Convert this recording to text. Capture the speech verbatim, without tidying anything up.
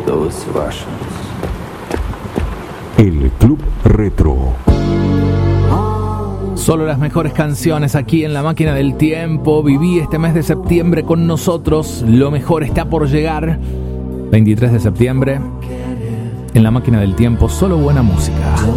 those Russians. El Club Retro. Solo las mejores canciones aquí en La Máquina del Tiempo. Viví este mes de septiembre con nosotros. Lo mejor está por llegar. veintitrés de septiembre. En La Máquina del Tiempo, solo buena música.